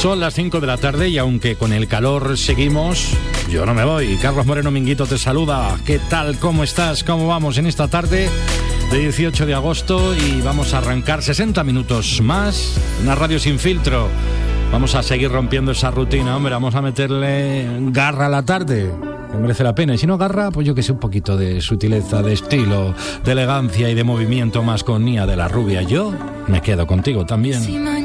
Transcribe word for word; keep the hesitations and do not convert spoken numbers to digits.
Son las cinco de la tarde y aunque con el calor seguimos, yo no me voy. Carlos Moreno Minguito te saluda. ¿Qué tal? ¿Cómo estás? ¿Cómo vamos en esta tarde de dieciocho de agosto? Y vamos a arrancar sesenta minutos más. Una radio sin filtro. Vamos a seguir rompiendo esa rutina, hombre. Vamos a meterle garra a la tarde, que merece la pena. Y si no garra, pues yo que sé, un poquito de sutileza, de estilo, de elegancia y de movimiento más con Nia de la Rubia. Yo me quedo contigo también.